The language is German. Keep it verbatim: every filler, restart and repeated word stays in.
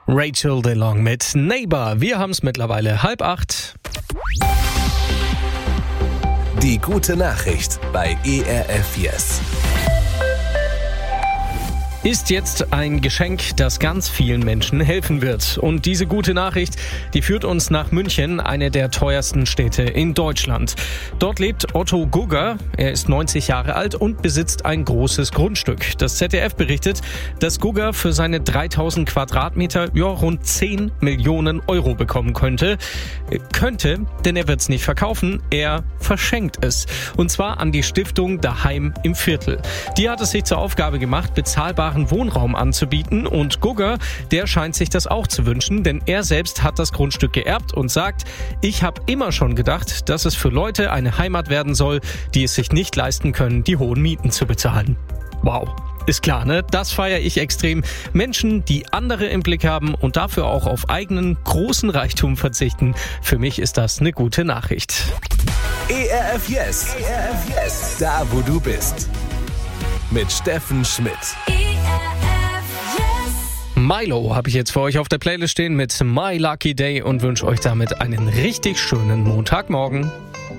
Rachel DeLong mit Neighbor. Wir haben es mittlerweile halb acht. Die gute Nachricht bei E R F Yes. Ist jetzt ein Geschenk, das ganz vielen Menschen helfen wird. Und diese gute Nachricht, die führt uns nach München, eine der teuersten Städte in Deutschland. Dort lebt Otto Gugger. Er ist neunzig Jahre alt und besitzt ein großes Grundstück. Das Z D F berichtet, dass Gugger für seine dreitausend Quadratmeter ja, rund zehn Millionen Euro bekommen könnte. Könnte, denn er wird es nicht verkaufen, er verschenkt es. Und zwar an die Stiftung Daheim im Viertel. Die hat es sich zur Aufgabe gemacht, bezahlbaren Wohnraum anzubieten, und Gugger, der scheint sich das auch zu wünschen, denn er selbst hat das Grundstück geerbt und sagt, ich habe immer schon gedacht, dass es für Leute eine Heimat werden soll, die es sich nicht leisten können, die hohen Mieten zu bezahlen. Wow. Ist klar, ne? Das feiere ich extrem. Menschen, die andere im Blick haben und dafür auch auf eigenen großen Reichtum verzichten. Für mich ist das eine gute Nachricht. E R F Yes. E R F Yes. Da, wo du bist. Mit Steffen Schmidt. Milo habe ich jetzt für euch auf der Playlist stehen mit My Lucky Day und wünsche euch damit einen richtig schönen Montagmorgen.